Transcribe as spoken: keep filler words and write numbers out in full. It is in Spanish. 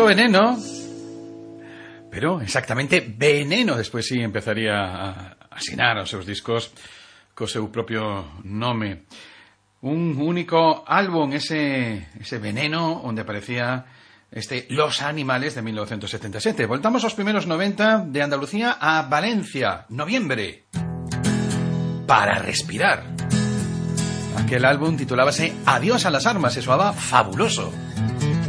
Puro veneno. Pero exactamente veneno. Despois sí empezaría a asinar os seus discos co seu propio nome. Un único álbum, ese, ese veneno, onde aparecía este Los Animales de mil novecientos setenta y siete. Voltamos aos primeros noventa, de Andalucía a Valencia, noviembre. Para respirar. Aquel álbum titulábase Adiós a las armas e soaba fabuloso.